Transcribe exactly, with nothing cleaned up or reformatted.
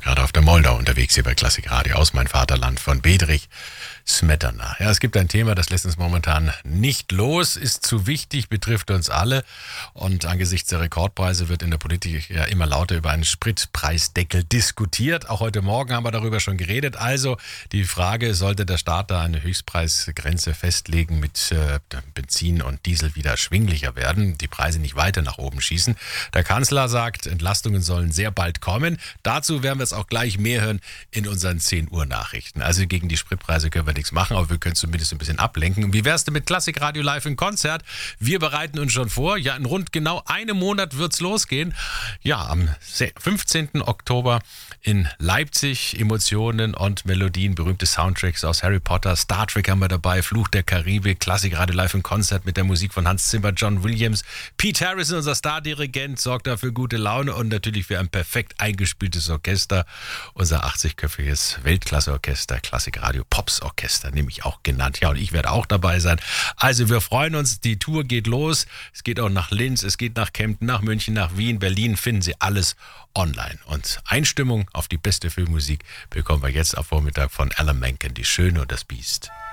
Gerade auf der Moldau unterwegs hier bei Klassik Radio aus mein Vaterland von Bedřich Smetana. Ja, es gibt ein Thema, das lässt uns momentan nicht los, ist zu wichtig, betrifft uns alle. Und angesichts der Rekordpreise wird in der Politik ja immer lauter über einen Spritpreisdeckel diskutiert. Auch heute Morgen haben wir darüber schon geredet. Also die Frage, sollte der Staat da eine Höchstpreisgrenze festlegen, mit äh, Benzin und Diesel wieder erschwinglicher werden, die Preise nicht weiter nach oben schießen. Der Kanzler sagt, Entlastungen sollen sehr bald kommen. Dazu werden wir jetzt auch gleich mehr hören in unseren zehn Uhr Nachrichten. Also gegen die Spritpreise können wir nichts machen, aber wir können zumindest ein bisschen ablenken. Wie wär's denn mit Klassik Radio Live im Konzert? Wir bereiten uns schon vor. Ja, in rund genau einem Monat wird's losgehen. Ja, am fünfzehnten Oktober in Leipzig. Emotionen und Melodien, berühmte Soundtracks aus Harry Potter, Star Trek haben wir dabei, Fluch der Karibik, Klassik Radio Live im Konzert mit der Musik von Hans Zimmer, John Williams. Pete Harrison, unser Stardirigent, sorgt dafür gute Laune und natürlich für ein perfekt eingespieltes Orchester. Unser achtzigköpfiges Weltklasse-Orchester, Klassik Radio Pops Orchester, nämlich auch genannt. Ja, und ich werde auch dabei sein. Also wir freuen uns, die Tour geht los. Es geht auch nach Linz, es geht nach Kempten, nach München, nach Wien, Berlin, finden Sie alles online. Und Einstimmung auf die beste Filmmusik bekommen wir jetzt am Vormittag von Alan Menken, Die Schöne und das Biest.